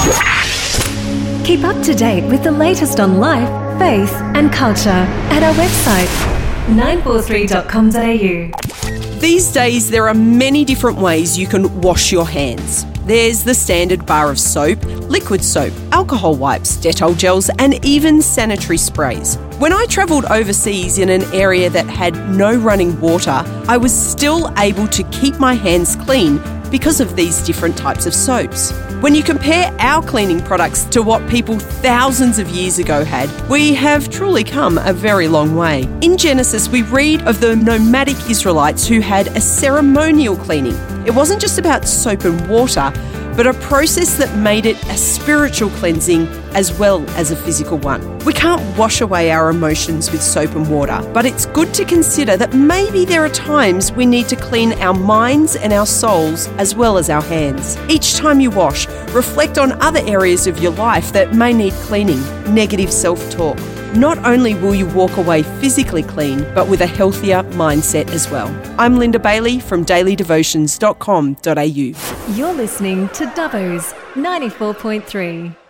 Keep up to date with the latest on life, faith and culture at our website 943.com.au. These days, there are many different ways you can wash your hands. There's the standard bar of soap, liquid soap, alcohol wipes, Dettol gels, and even sanitary sprays. When I travelled overseas in an area that had no running water, I was still able to keep my hands clean because of these different types of soaps. When you compare our cleaning products to what people thousands of years ago had, we have truly come a very long way. In Genesis, we read of the nomadic Israelites who had a ceremonial cleaning. It wasn't just about soap and water, but a process that made it a spiritual cleansing as well as a physical one. We can't wash away our emotions with soap and water, but it's good to consider that maybe there are times we need to clean our minds and our souls as well as our hands. Each time you wash, reflect on other areas of your life that may need cleaning. Negative self-talk. Not only will you walk away physically clean, but with a healthier mindset as well. I'm Linda Bailey from dailydevotions.com.au. You're listening to Dubbo's 94.3.